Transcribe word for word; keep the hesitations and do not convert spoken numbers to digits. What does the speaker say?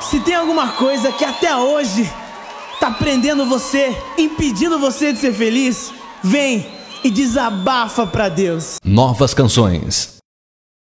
Se tem alguma coisa que até hoje tá prendendo você, impedindo você de ser feliz, vem e desabafa pra Deus. Novas canções.